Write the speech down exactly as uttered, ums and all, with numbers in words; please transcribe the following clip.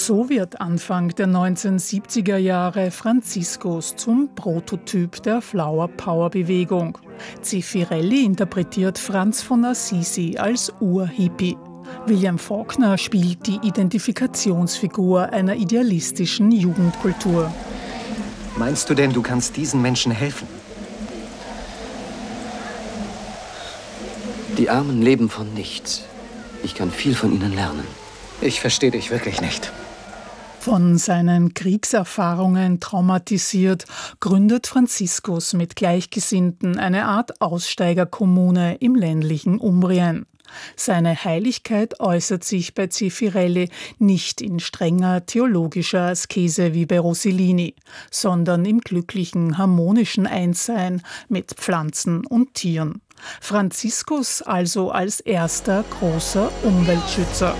So wird Anfang der neunzehnhundertsiebziger Jahre Franziskus zum Prototyp der Flower-Power-Bewegung. Zeffirelli interpretiert Franz von Assisi als Ur-Hippie. William Faulkner spielt die Identifikationsfigur einer idealistischen Jugendkultur. Meinst du denn, du kannst diesen Menschen helfen? Die Armen leben von nichts. Ich kann viel von ihnen lernen. Ich verstehe dich wirklich nicht. Von seinen Kriegserfahrungen traumatisiert, gründet Franziskus mit Gleichgesinnten eine Art Aussteigerkommune im ländlichen Umbrien. Seine Heiligkeit äußert sich bei Zeffirelli nicht in strenger theologischer Askese wie bei Rossellini, sondern im glücklichen, harmonischen Einssein mit Pflanzen und Tieren. Franziskus also als erster großer Umweltschützer.